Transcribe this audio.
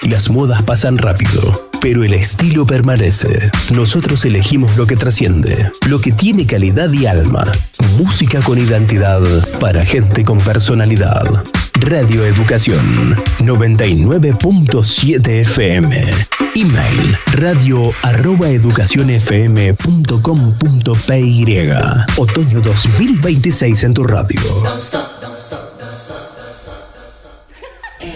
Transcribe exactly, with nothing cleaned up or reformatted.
Las modas pasan rápido, pero el estilo permanece. Nosotros elegimos lo que trasciende, lo que tiene calidad y alma. Música con identidad para gente con personalidad. Radio Educación noventa y nueve punto siete F M. Email radio arroba educacionfm punto com punto p y. Otoño dos mil veintiséis en tu radio. Don't stop, don't stop.